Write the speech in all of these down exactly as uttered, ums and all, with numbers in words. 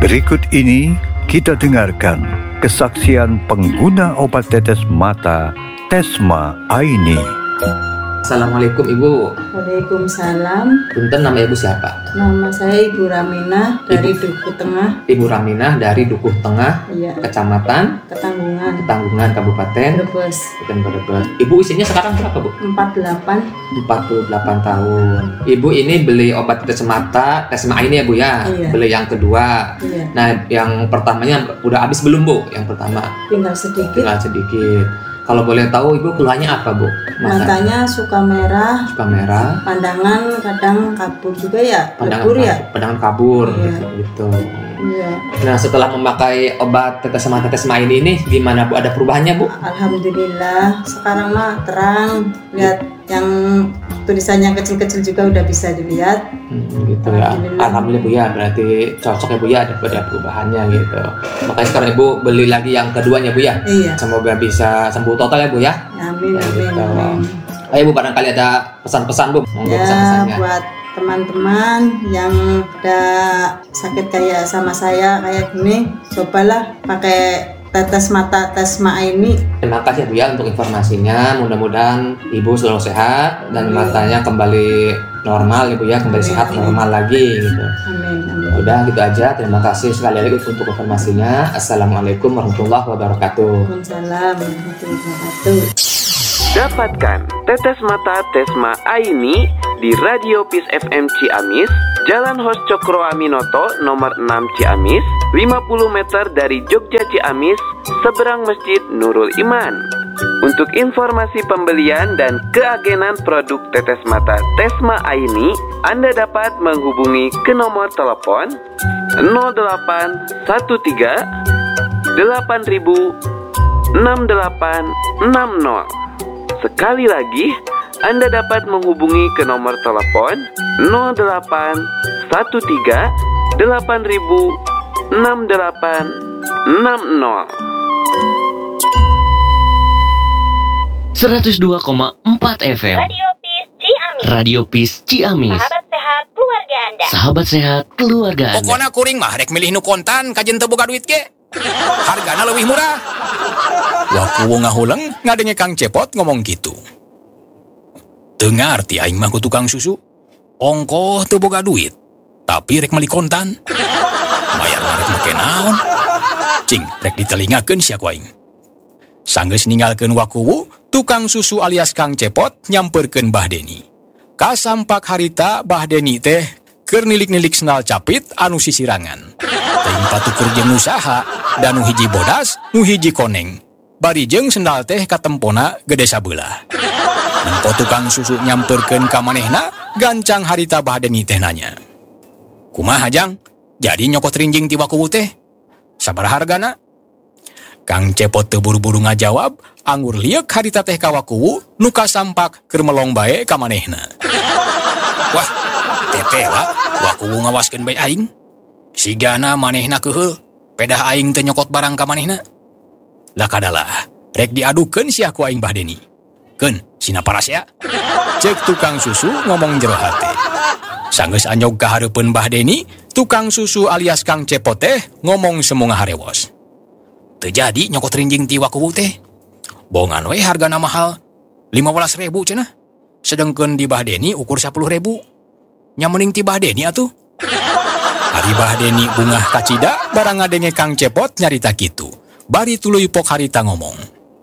Berikut ini kita dengarkan kesaksian pengguna obat tetes mata Tesma Aini. Assalamualaikum Ibu. Waalaikumsalam. Punten, nama Ibu siapa? Nama saya Ibu Raminah dari Ibu. Dukuh Tengah. Ibu Raminah dari Dukuh Tengah, Iya. Kecamatan Ketanggungan. Ketanggungan, Kabupaten Brebes. Bukan Brebes. Ibu usianya sekarang berapa, Bu? empat puluh delapan. empat puluh delapan tahun. Ibu ini beli obat tetes mata Tesma ini ya, Bu ya? Iya. Beli yang kedua. Iya. Nah, yang pertamanya udah habis belum, Bu? Yang pertama Tinggal sedikit. tinggal sedikit. Kalau boleh tahu Ibu keluhannya apa, Bu? Mata Matanya suka merah. suka merah, Pandangan kadang kabur juga ya. pandangan Lebur ya. kabur, pandangan kabur Iya. gitu. Iya. Nah, setelah memakai obat tetes mata Tesma ini nih, gimana Bu? Ada perubahannya, Bu? Alhamdulillah. Sekarang mah terang. Lihat yang tulisannya kecil-kecil juga udah bisa dilihat. Hmm, gitu ya. Alhamdulillah. Alhamdulillah Bu ya, berarti cocok ya Bu ya, ada ada perubahannya gitu. Makanya sekarang Ibu beli lagi yang keduanya Bu ya. Iya. Semoga bisa sembuh total ya Bu ya. Amin, Ya, amin, gitu. amin. Ayo Bu, barangkali ada pesan-pesan Bu. Monggo Ya, pesan-pesannya. buat teman-teman yang ada sakit kayak sama saya kayak gini, cobalah pakai tetes mata Tesma ini. Terima kasih Bu ya untuk informasinya. Mudah-mudahan Ibu selalu sehat dan Amin. matanya kembali normal Ibu ya, kembali Amin. sehat normal lagi gitu. Amin, amin. Udah gitu aja. Terima kasih sekali lagi untuk informasinya. Assalamualaikum warahmatullahi wabarakatuh. Waalaikumsalam warahmatullahi wabarakatuh. Dapatkan tetes mata Tesma Aini di Radio Peace F M Ciamis, Jalan Hos Cokro Aminoto nomor enam Ciamis, lima puluh meter dari Jogja Ciamis, seberang Masjid Nurul Iman. Untuk informasi pembelian dan keagenan produk tetes mata Tesma Aini, Anda dapat menghubungi ke nomor telepon nol delapan satu tiga delapan ribu enam delapan enam nol. Sekali lagi, Anda dapat menghubungi ke nomor telepon nol delapan satu tiga delapan ribu enam delapan enam nol. seratus dua koma empat F M Radio Peace Ciamis. Radio Peace Ciamis. Sahabat sehat keluarga Anda. Sahabat sehat keluarga Anda. Pokona kuring mah rek milih nu kontan kajen teu boga duit ge. Hargana leuwih murah. Waku ngahuleung ngadenge Kang Cepot ngomong gitu. Teu ngarti aing mah ku tukang susu. Ongkoh teu boga duit, tapi rek meuli kontan. Bayar rek make naon? Cing, rek ditelingakeun sia ku aing. Sanggeus ninggalkeun wakuwu, tukang susu alias Kang Cepot nyamperkeun Bah Deni. Kasampak harita Bah Deni teh keur nilik-nilik sendal capit anu sisirangan. Teuing patukur jeung usaha, dan nu hiji bodas, nu hiji koneng. Bari jeung sendal teh katempona gede sabeula. Nempo tukang susu nyamperkeun ka manehna, gancang harita Bah Deni teh nanya. Kumaha Jang? Jadi nyokot rinjing ti wakuwu teh? Sabaraha hargana? Kang Cepot teu buru-buru ngajawab, anggur liek harita teh ka wakuwu, nu kasampak keur melong bae ka manehna. Wah, tetela, wakuwu ngawaskeun bae aing. Sigana manehna keuheul, pedah aing teu nyokot barang ka manehna. Lah kadalah, rek diadukeun sia ku aing Bah Deni. Keun, sina paras ya. Cek tukang susu ngomong jero hate. Sanggeus anyog ka hareupeun Bah Deni, tukang susu alias Kang Cepot teh ngomong semunga harewos. Teu jadi nyokot rinjing ti wakuwu teh. Bongan we hargana mahal lima belas ribu cenah. Sedengkeun di Bah Deni ukur sepuluh ribu. Nya mending ti Bah Deni atuh. Ari Bah Deni bungah kacida barang ngadenge Kang Cepot nyarita kitu. Bari tuluy pok harita ngomong.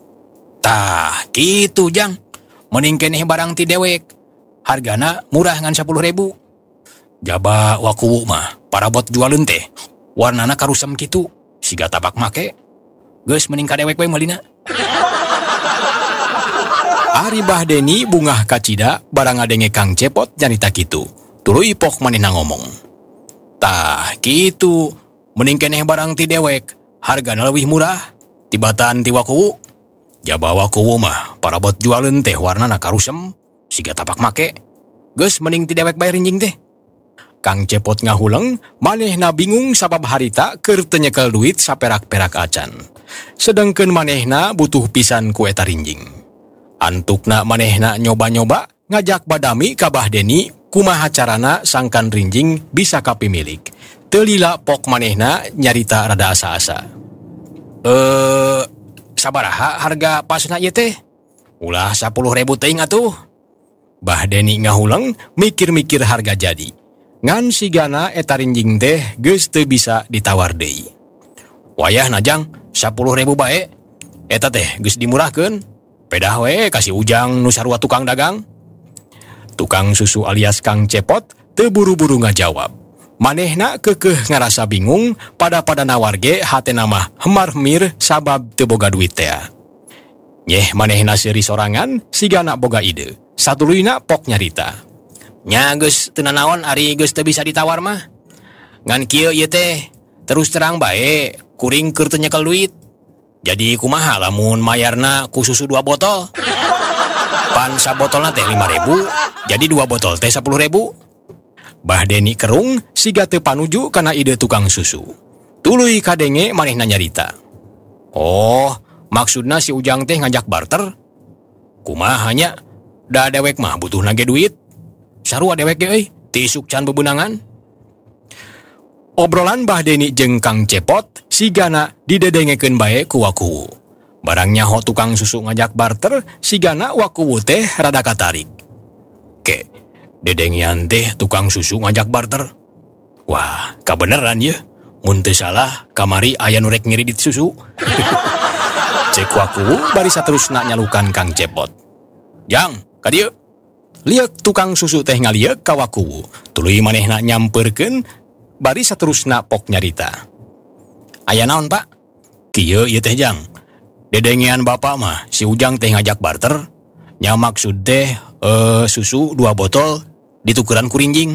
Tah, kitu Jang. Mending keneh barang ti dewek. Hargana murah ngan sepuluh ribu. Jaba wakuwu mah parabot jualeun teh. Warnana karusem kitu. Siga tabak make. Geus mending ka dewek we meulina. Ari Bah Deni bungah kacida barang ngadenge Kang Cepot nyarita kitu. Tuluy pok manehna ngomong. Tah, kitu. Mending keneh barang ti dewek. Hargana leuwih murah. Tibatan ti wakuwu. Jaba wakuwu mah parabot jualeun teh warnana karusem. Siga tapak make. Geus mending ti dewek bae rinjing teh. Kang Cepot ngahuleung, manehna bingung sabab harita keur teu nyekel duit saperak-perak acan. Sedengkeun manehna butuh pisan ku eta rinjing. Antukna manehna nyoba-nyoba ngajak badami ka Bah Deni kumaha carana sangkan rinjing bisa kapimilik. Teu lila pok manehna nyarita rada asa-asa. Eh, sabaraha harga pasna ieu teh? Ulah sepuluh ribu teuing atuh. Bah Deni ngahulang mikir-mikir harga jadi. Ngan sigana eta rinjing teh geus teu bisa ditawar deui. Wayah najang sepuluh ribu bae. Eta teh geus dimurahkeun. Pedah we kasih Ujang nu sarua tukang dagang. Tukang susu alias Kang Cepot teu buru-buru ngajawab. Manehna keukeuh ngarasa bingung pada-pada nawar ge hatena mah hemar-hemir sabab teu boga duit teh. Nyeh manehna seuri sorangan sigana boga ide. Satuluyna pok nyarita. Nya geus teu nanaon ari geus teu bisa ditawar mah. Ngan kieu ieu teh terus terang bae kuring keur teu nyekel duit. Jadi kumaha lamun mayarna ku susu dua botol? Pan sabotolna teh lima ribu, jadi dua botol teh sepuluh ribu. Bah Deni kerung siga teu panuju kana ide tukang susu. Tuluy kadenge manehna nyarita. Oh, maksudna si Ujang teh ngajak barter? Kumaha nya? Da dewek mah butuh nage duit. Sarua dewek ge euy, ti isuk can bebeunangan. Obrolan Bah Deni jeung Kang Cepot sigana didedengekeun bae ku Wakuwu. Barang nyaho tukang susu ngajak barter, sigana Wakuwu teh rada katarik. Ke, dedengian teh tukang susu ngajak barter. Wah, kabeneran ye. Mun teu salah, kamari aya nu rek ngiridit susu. Cek Wakuwu bari saterusna nyalukan Kang Cepot. Jang, ka dieu. Liek tukang susu teh ngaliek ka Wakuwu. Tuluy manehna nyampeurkeun bari saterusna pok nyarita. Aya naon, Pak? Kieu ieu teh Jang. Dedengian bapak mah si Ujang teh ngajak barter. Nya maksud teh eh, susu dua botol ditukeran ku rinjing.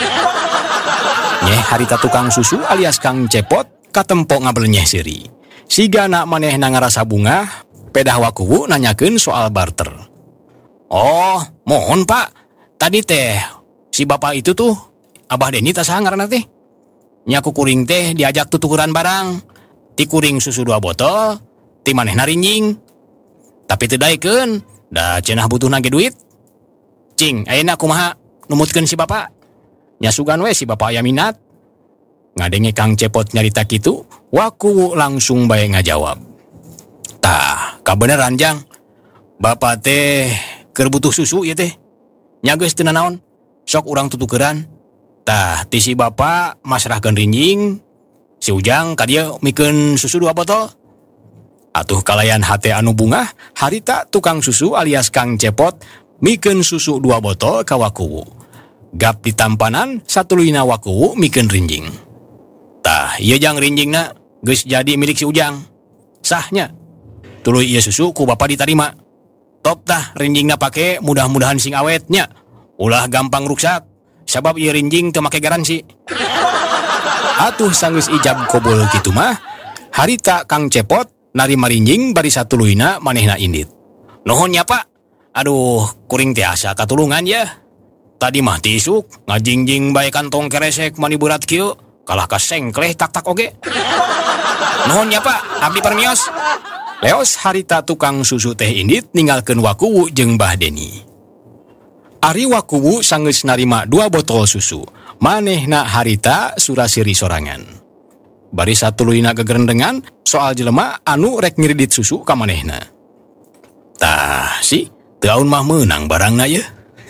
Nyeh harita tukang susu alias Kang Cepot katempo ngabel nyeh seuri. Sigana manehna ngarasa bungah, pedah Wakuwu nanyakeun soal barter. Oh, mohon Pak. Tadi teh si bapak itu tuh Abah Deni tah saha ngaranna teh? Nya ku kuring teh diajak tutukuran barang. Ti kuring susu dua botol, ti manehna rinjing. Tapi teu daekeun, da cenah butuh nage duit. Cing, ayeuna kumaha numutkeun si bapak? Nya sugan we si bapak aya minat. Ngadenge Kang Cepot nyarita kitu, Wakuwu langsung bae ngajawab. Tah, kabeneran Jang. Bapak teh keur butuh susu ieu teh. Nya geus teu nanaon, sok urang tutukeran. Tah, ti si bapak masrahkeun rinjing, si Ujang ka dieu mikeun susu dua botol. Atuh kalayan hate anu bungah, harita tukang susu alias Kang Cepot mikeun susu dua botol ka Wakuwu. Gap ditampanan satuluyna Wakuwu mikeun rinjing. Tah, ieu Jang rinjingna geus jadi milik si Ujang. Sahnya. Tuluy ieu susu ku bapa ditarima. Top tah rinjingna pake mudah-mudahan sing awetnya. Ulah gampang ruksak. Sabab ieu rinjing teu make garansi. Atuh sanggeus ijab kobol kitu mah, harita Kang Cepot narima rinjing bari satuluyna manehna indit. Nuhun nya Pak. Aduh, kuring teh asa katulungan ya. Tadi mah tisuk ngajingjing bae kantong keresek mani berat kieu, kalah ka sengkleh tak-tak oge. Nuhun nya Pak, abdi permios. Leos harita tukang susu teh indit ninggalkeun Wakuwu jeung Bah Deni. Ari Wakuwu sanggeus narima dua botol susu, manehna harita surasiri sorangan. Bari satuluyna gegerendengan soal jelema anu rek ngiridit susu ka manehna. Tah, si teu aun mah meunang barangna ye.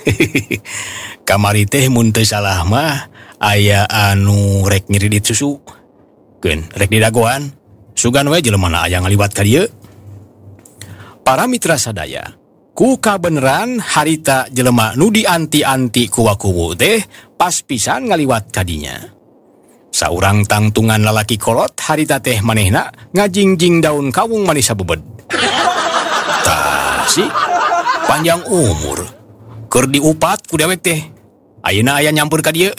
Kamari teh mun teu salah mah aya anu rek ngiridit susu. Keun rek didagoan, sugan we jelemana aya ngaliwat ka dieu. Para mitra sadaya, ku kabeneran harita jelema nu dianti-anti ku Wakuwu teh pas pisan ngaliwat kadinya. Saurang tangtungan lalaki kolot harita teh manehna ngajingjing daun kawung manis sabebed. Tah si panjang umur keur diupat ku dewek teh. Ayeuna aya nyampur ka dieu.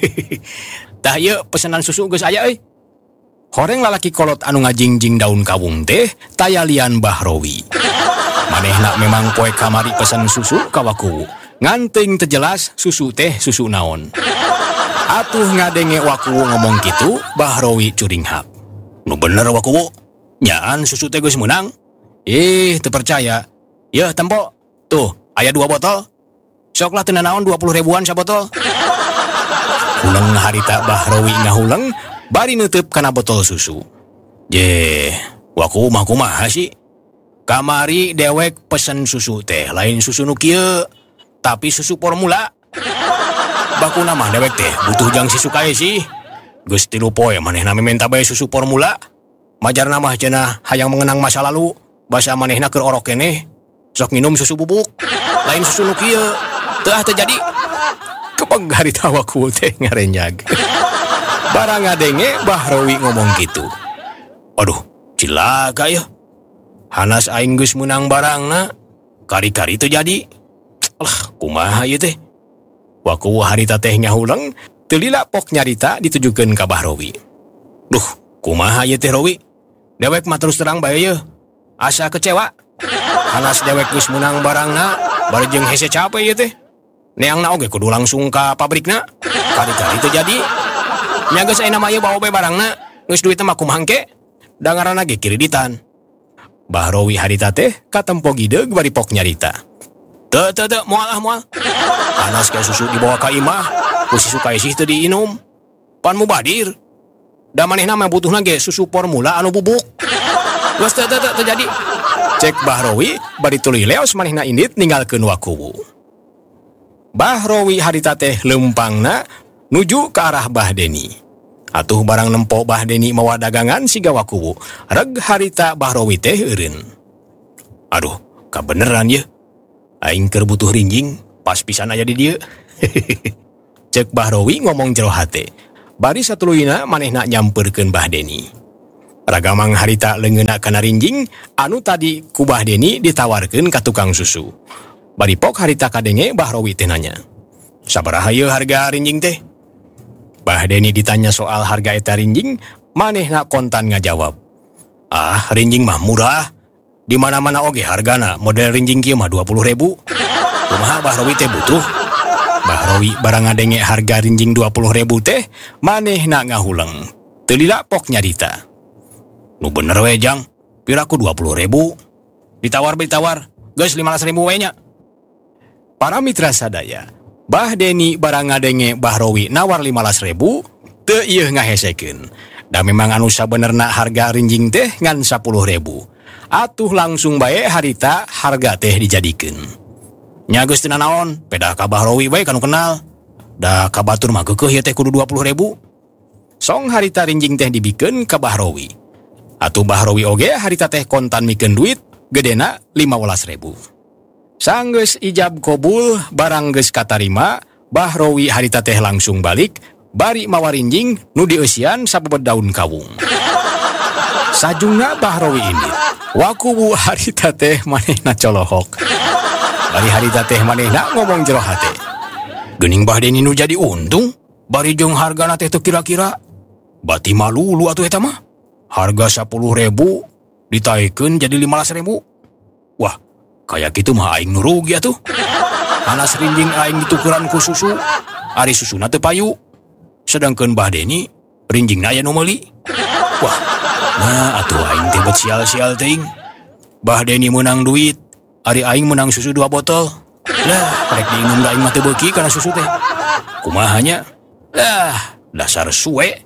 Tah ieu pesanan susu geus aya euy. Horeng lalaki kolot anu ngajingjing daun kawung teh tayalian Bahrowi. Manehna memang poe kamari pesan susu ka Wakuwu. Nganting tejelas susu teh susu naon. Atuh ngadenge Wakuwu ngomong kitu, Bahrowi curinghap. Nu bener Wakuwu, nyaan susu teh geus meunang. Ih, teu percaya. Yeuh tempo, tuh aya dua botol. Soklah teu nanaon dua puluh ribuan sabotol. Ulang harita Bahrowi ngahulang bari neuteub kana botol susu. Je, waku mah kumaha sih? Kamari dewek pesen susu teh, lain susu nu kieu, tapi susu formula. Bakuna mah dewek teh butuh jang sisu kae sih. Geus tilu poe manehna mementa bae susu formula. Majarna mah cenah hayang mengenang masa lalu. Basa manehna keur orok keneh. Sok minum susu bubuk, lain susu nu kieu. Teu ah teu jadi. Kepeng harita waku teh ngarenyag. Barang ngadenge Bahrowi ngomong gitu. Aduh, cilaga ya. Hanas aing geus meunang barangna, kari-kari teu jadi. Alah, kumaha ieu teh? Waku harita teh ngahulang, teu lila pok nyarita ditujukeun ka Bahrowi. Duh, kumaha ieu teh Rowi? Dewek mah terus terang bae ye. Asa kecewa. Hanas dewek geus meunang barangna, bari jeung hese capek ieu teh. Neangna oge kudu langsung ka pabrikna. Kari-kari teu jadi. Nya geus ayeuna mah ieu bawa bae barangna, geus duit mah kumaha engke? Dangaranna ge kreditan. Bahrowi harita teh katempo gideug bari pok nyarita. Teu teu teu moal ah moal. Panas kayak susu dibawa ka imah, ku sisu kae sih teu diinum. Pan mubadir. Da manehna mah butuhna ge susu formula anu bubuk. Geus teu teu teu jadi. Cek Bahrowi bari tuluy leos manehna indit ninggalkeun wakuwu. Bahrowi harita teh leumpangna nuju ke arah Bahdeni. Atuh barang nempo Bahdeni mawa dagangan siga wakuwu. Reg harita Bahrowi teh eureun. Aduh, kabeneran ye. Aing keur butuh rinjing, pas pisan aya di dieu. Cek Bahrowi ngomong jero hate. Bari satuluyna manehna nyampeurkeun Bahdeni. Ragamang harita leungeunna kana rinjing anu tadi ku Bahdeni ditawarkeun ka tukang susu. Bari pok harita kadenge Bahrowi teh nanya. Sabaraha ieu harga rinjing teh? Bahdeni ditanya soal harga eta rinjing, manehna kontan ngajawab. Ah, rinjing mah murah. Di mana-mana oge hargana model rinjing kieu mah dua puluh ribu. Kumaha Bahrowi teh butuh? Bahrowi barang ngadenge harga rinjing dua puluh ribu teh, manehna ngahuleng. Teu lila pok nyarita. Nu bener we jang, piraku dua puluh ribu. Ditawar ditawar, geus lima belas ribu we nya. Para mitra sadaya, Bahdeni barang ngadenge Bahrowi nawar lima belas ribu, teu ieu ngahesekeun. Da memang anu sabenerna harga rinjing teh ngan sepuluh ribu. Atuh langsung bae harita harga teh dijadikeun. Nya geus teu naon, peda ka Bahrowi bae kanu kenal. Da ka batur mah keukeuh ieu teh kudu dua puluh ribu. Song harita rinjing teh dibikeun ka Bahrowi. Atuh Bahrowi oge harita teh kontan mikeun duit, gedena lima belas ribu. Sanggeus ijab kobul barang geus katarima, Bahrowi harita teh langsung balik, bari mawa rinjing nu dieusian sababed daun kawung. Sajungna Bahrowi indit, wakuwu harita teh manehna colohok. Bari harita teh manehna ngomong jero hate. Geuning Bahdeni nu jadi untung, bari jeung hargana teh teu kira-kira. Bati malulu atuh eta mah. Harga sepuluh ribu ditaikeun jadi lima belas ribu. Wah, kayak gitu mah aing nu rugi atuh. Hanas rinjing aing ditukeran ku susu, ari susuna teu payu. Sedangkeun Bahdeni rinjingna aya nu meuli. Wah, nah atuh aing teh bet sial-sial teuing. Bahdeni meunang duit, ari aing meunang susu dua botol. Lah, rek diinum da aing mah teu beuki kana susu teh. Kumaha nya? Lah, dasar suwe.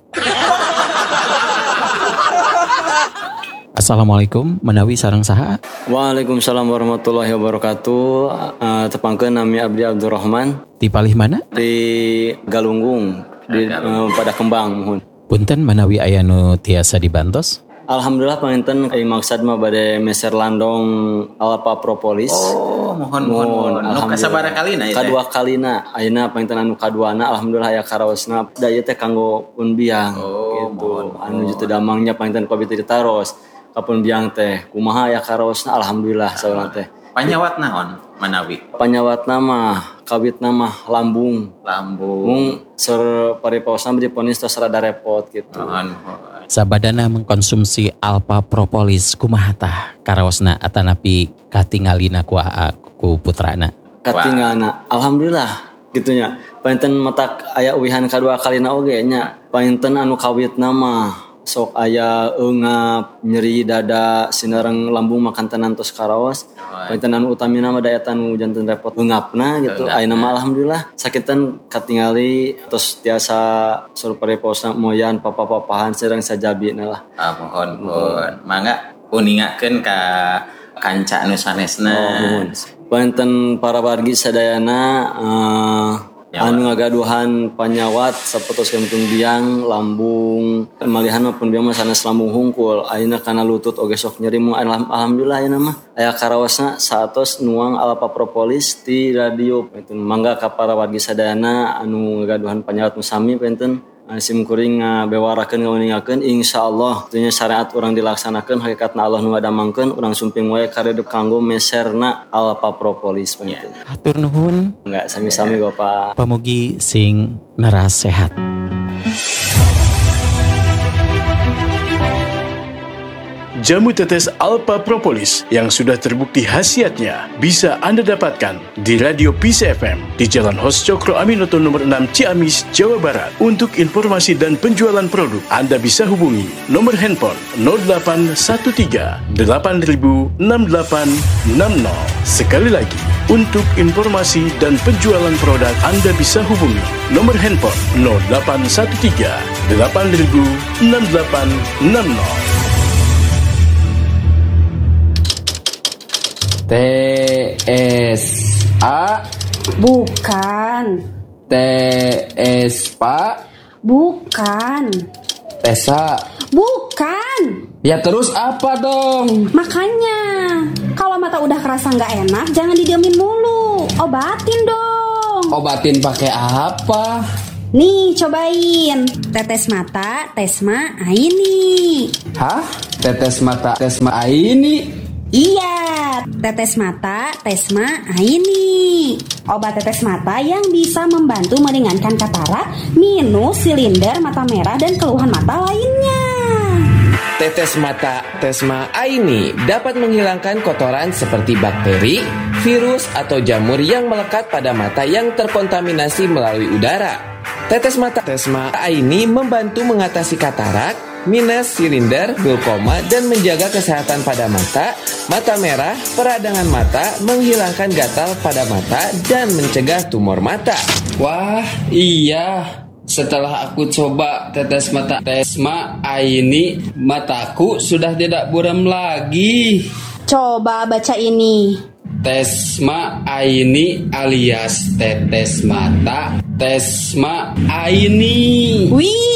Assalamualaikum, menawi sareng saha? Waalaikumsalam warahmatullahi wabarakatuh. Uh, tepangkeun nami Abdi Abdurrahman. Di palih mana? Di Galunggung, di uh, pada Kembang. Mohon. Punten menawi aya nu tiasa dibantos? Alhamdulillah panginten ai maksad mah bade meser landong Alpa Propolis. Oh, mohon mohon. mohon. Nu kasabaraha kalina ieu? Kadua kalina. Ayeuna panginten anu kaduana alhamdulillah aya karaosna da ieu teh kanggo pun biang oh, gitu. Anu jutu damangnya panginten kopi teh ditaros. Kapun biang teh kumaha ya karaosna alhamdulillah saurang teh. Panyawat naon manawi? Panyawatna mah kawitna mah lambung. Lambung. Mung ser paripaosna diponis tos rada repot gitu. Mohon. Sabadana mengkonsumsi Alpa Propolis kumaha tah karaosna atanapi katingalina ku ku putrana. Katingalna alhamdulillah gitunya. Painten matak aya uwihan kadua kalina oge nya. Painten anu kawitna mah sok aya eungap, nyeri dada, sinareng lambung makan tenan tos karaos. Pantenan utamina mah daya tanu janten repot eungapna gitu. Ayeuna mah alhamdulillah sakitan katingali tos tiasa suruh pareposna moyan papa-papahan sareng sajabina lah. Ah mohon mohon. Mangga uningakeun ka kanca anu sanesna. Oh, panten para wargi sadayana uh, anu ngagaduhan panyawat sapertos kentung biang lambung malihan pun biang mah sanes lambung hungkul ayeuna kana lutut oge sok nyeri mung alhamdulillah ayeuna mah aya karawasna saatos nuang alpa propolis ti radio penten mangga ka para wargi sadayana anu ngagaduhan panyawat musami penten sim kuring bewarakeun ngawuningakeun insyaallah tuluy syariat urang dilaksanakeun hakikatna Allah nu ngadamangkeun urang sumping wae karedep kanggo meserna alpa propolis penten. Hatur nuhun. Enggak sami-sami Bapak. Pamugi sing narasehat. Jamu tetes Alpha Propolis yang sudah terbukti khasiatnya bisa Anda dapatkan di Radio Peace F M di Jalan Hos Cokro Aminoto nomor enam Ciamis, Jawa Barat. Untuk informasi dan penjualan produk, Anda bisa hubungi nomor handphone nol delapan satu tiga delapan nol enam delapan enam nol. Sekali lagi, untuk informasi dan penjualan produk, Anda bisa hubungi nomor handphone nol delapan satu tiga delapan nol enam delapan enam nol. T S A Bukan. T S Pak Bukan. Tesa Bukan. Ya terus apa dong? Makanya kalau mata udah kerasa nggak enak jangan didiamin mulu, obatin dong. Obatin pakai apa? Nih cobain tetes mata Tesma Aini. Hah? Tetes mata Tesma Aini? Iya, tetes mata Tesma Aini. Obat tetes mata yang bisa membantu meringankan katarak, minus, silinder, mata merah, dan keluhan mata lainnya. Tetes mata Tesma Aini dapat menghilangkan kotoran seperti bakteri, virus, atau jamur yang melekat pada mata yang terkontaminasi melalui udara. Tetes mata Tesma Aini membantu mengatasi katarak, minus, silinder, glaukoma, dan menjaga kesehatan pada mata, mata merah, peradangan mata, menghilangkan gatal pada mata, dan mencegah tumor mata. Wah, iya. Setelah aku coba tetes mata Tesma Aini, mataku sudah tidak buram lagi. Coba baca ini. Tesma Aini alias tetes mata Tesma Aini.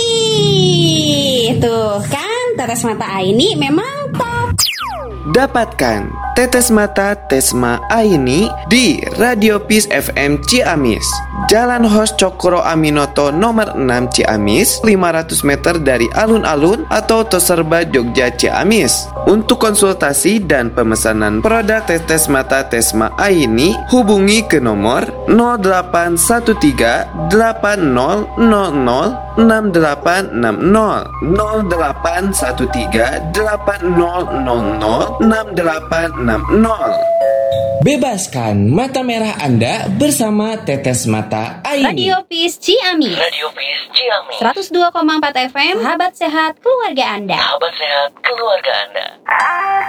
Wih, tuh kan tetes mata Aini memang top. Dapatkan tetes mata Tesma Aini di Radio Peace F M Ciamis, Jalan Hos Cokro Aminoto nomor enam Ciamis, lima ratus meter dari alun-alun atau Toserba Jogja Ciamis. Untuk konsultasi dan pemesanan produk tetes mata Tesma Aini, hubungi ke nomor nol delapan satu tiga delapan nol nol nol enam delapan enam nol nol delapan satu tiga delapan nol nol nol enam delapan enam nol. Bebaskan mata merah Anda bersama tetes mata Aini. Radio Peace Ciamis. Radio Peace Ciamis. seratus dua koma empat F M. Sahabat sehat keluarga Anda. Sahabat sehat keluarga Anda.